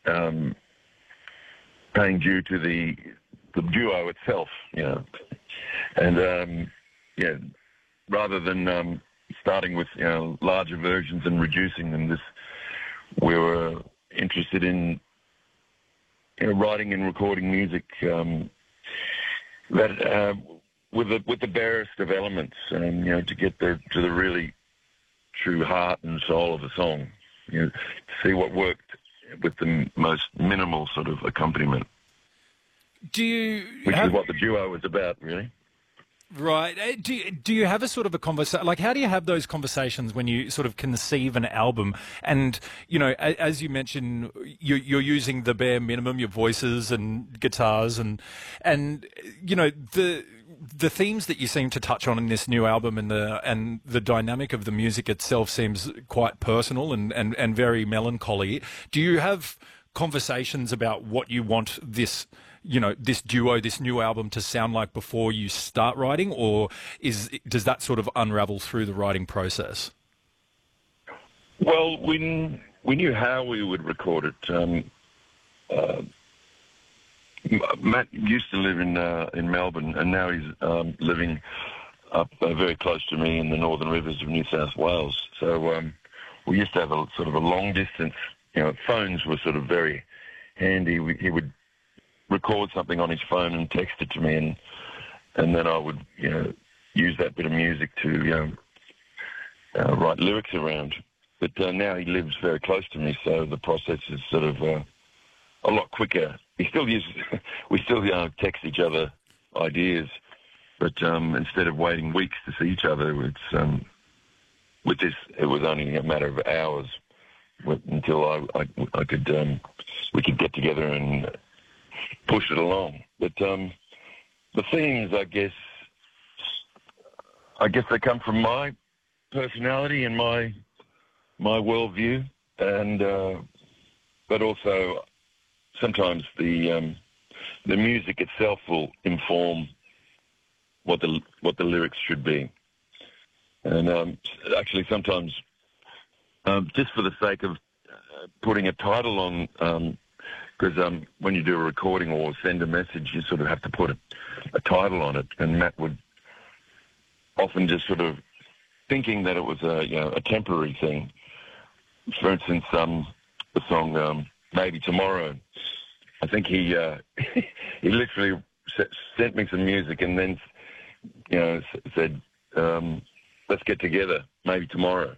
um, paying due to the duo itself, and rather than starting with larger versions and reducing them, we were interested in writing and recording music that with the barest of elements, to get to the really true heart and soul of a song, to see what worked with the most minimal sort of accompaniment. Which is what the duo was about, really. Right. Do you have a sort of a conversation? Like, how do you have those conversations when you sort of conceive an album? And, as you mentioned, you're using the bare minimum, your voices and guitars and the themes that you seem to touch on in this new album and the dynamic of the music itself seems quite personal and very melancholy. Do you have conversations about what you want this duo, this new album to sound like before you start writing, or does that sort of unravel through the writing process? Well, we knew how we would record it. Matt used to live in Melbourne, and now he's living up very close to me in the Northern Rivers of New South Wales. So we used to have a sort of a long distance. Phones were sort of very handy. He would record something on his phone and text it to me, and then I would use that bit of music to write lyrics around. But now he lives very close to me, so the process is sort of a lot quicker. We still text each other ideas, but instead of waiting weeks to see each other, with this it was only a matter of hours until I could we could get together and push it along. But the themes, I guess they come from my personality and my worldview, and but also sometimes the music itself will inform what the lyrics should be. And actually, sometimes just for the sake of putting a title on. Because when you do a recording or send a message, you sort of have to put a title on it. And Matt would often just sort of thinking that it was a temporary thing. For instance, the song "Maybe Tomorrow." I think he literally sent me some music and then said, "Let's get together, maybe tomorrow."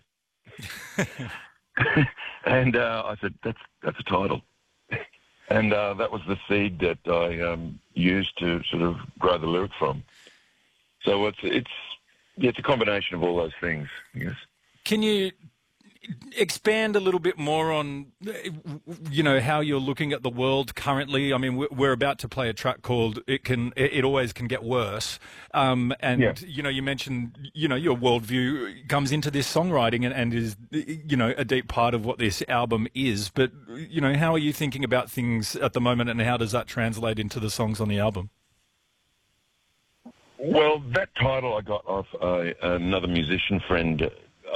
And I said, "That's a title." And that was the seed that I used to sort of grow the lyric from. So it's a combination of all those things, yes. Can you expand a little bit more on, how you're looking at the world currently? I mean, we're about to play a track called "It Always Can Get Worse," you mentioned, your worldview comes into this songwriting and is, a deep part of what this album is. But, how are you thinking about things at the moment, and how does that translate into the songs on the album? Well, that title I got off another musician friend.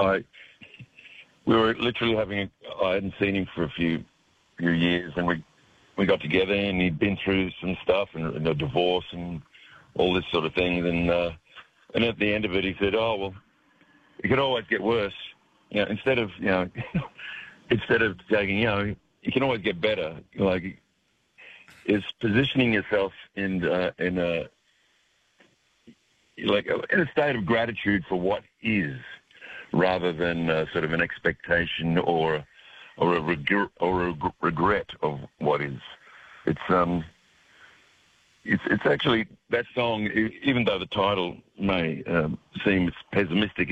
We were literally I hadn't seen him for a few years, and we got together, and he'd been through some stuff and a divorce and all this sort of thing. And at the end of it, he said, "Oh, well, it could always get worse. Instead of saying, you can always get better. Like, is positioning yourself in a state of gratitude for what is, rather than sort of an expectation or a regret of what is." It's actually, that song, even though the title may seem pessimistic,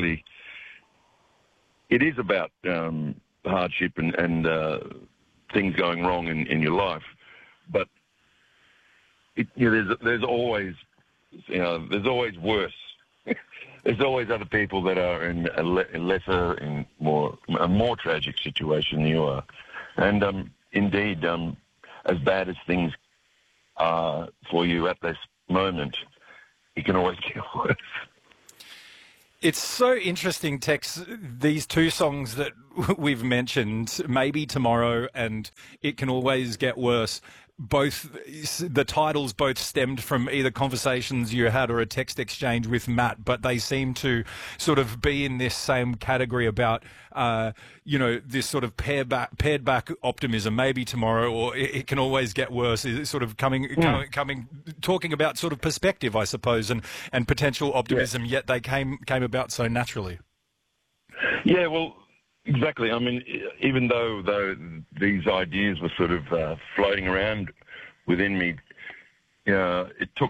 it is about hardship and things going wrong in your life. But there's always worse. There's always other people that are in a lesser, in a more tragic situation than you are. And indeed, as bad as things are for you at this moment, it can always get worse. It's so interesting, Tex, these two songs that we've mentioned, Maybe Tomorrow and It Can Always Get Worse. Both the titles both stemmed from either conversations you had or a text exchange with Matt, but they seem to sort of be in this same category about this sort of paired back optimism. Maybe tomorrow, or it can always get worse. Is sort of coming talking about sort of perspective, I suppose, and potential optimism. Yeah. Yet they came about so naturally. Yeah, well. Exactly. I mean, even though these ideas were sort of floating around within me, it took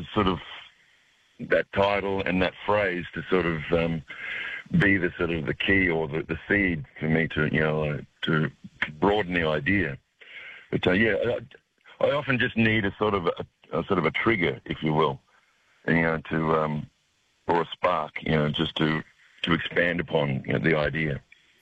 that title and that phrase to sort of be the sort of the key or the seed for me to broaden the idea. But I often just need a sort of a trigger, if you will, or a spark, just to expand upon the idea.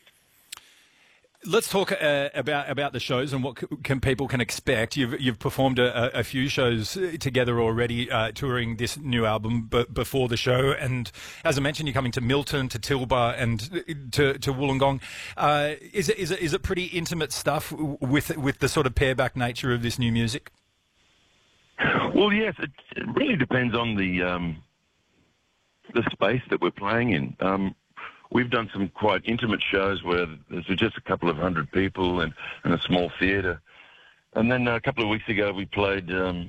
Let's talk about the shows and what people can expect. You've performed a few shows together already, touring this new album before the show, and as I mentioned, you're coming to Milton, to Tilba, and to Wollongong. Is it pretty intimate stuff with the sort of pairback nature of this new music? Well, yes, it really depends on the space that we're playing in. We've done some quite intimate shows where there's just a couple of hundred people in a small theatre. And then a couple of weeks ago we played at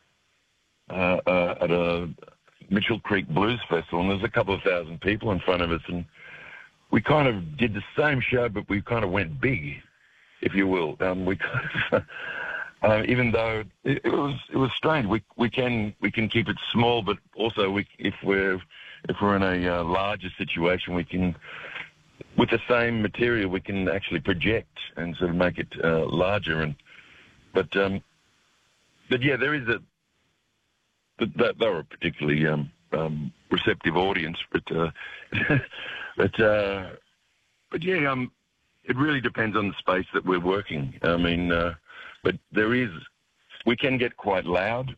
a Mitchell Creek Blues Festival, and there's a couple of thousand people in front of us. And we kind of did the same show, but we kind of went big, if you will. We kind of, even though it was strange, we can keep it small, but also if we're in a larger situation, we can, with the same material, we can actually project and sort of make it larger. But yeah, there is they were a particularly receptive audience, but yeah, it really depends on the space that we're working. I mean, but we can get quite loud.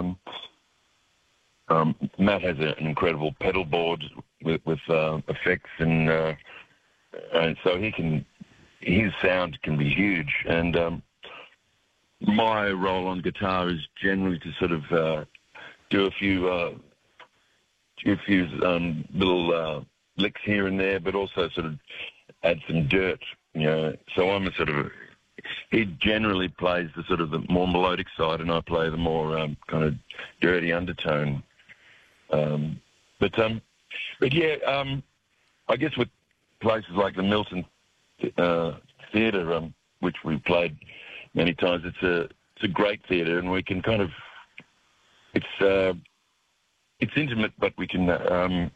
Matt has an incredible pedal board with effects, and so his sound can be huge. And my role on guitar is generally to sort of do a few little licks here and there, but also sort of add some dirt. So I'm he generally plays the sort of the more melodic side, and I play the more kind of dirty undertone. But yeah, I guess with places like the Milton Theatre, which we've played many times, it's a great theatre, and we can kind of it's intimate, but we're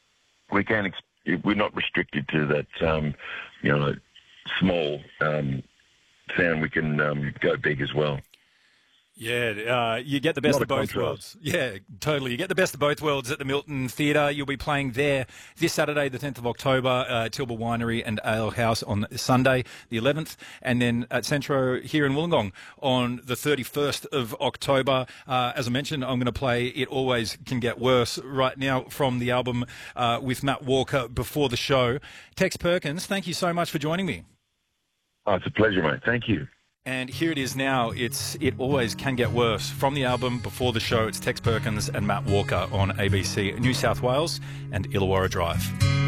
not restricted to that small sound. We can go big as well. Yeah, you get the best of both worlds. Yeah, totally. You get the best of both worlds at the Milton Theatre. You'll be playing there this Saturday, the 10th of October, Tilba Winery and Ale House on Sunday, the 11th, and then at Centro here in Wollongong on the 31st of October. As I mentioned, I'm going to play It Always Can Get Worse right now from the album with Matt Walker before the show. Tex Perkins, thank you so much for joining me. Oh, it's a pleasure, mate. Thank you. And here it is now. It Always Can Get Worse from the album before the show. It's Tex Perkins and Matt Walker on ABC New South Wales and Illawarra Drive.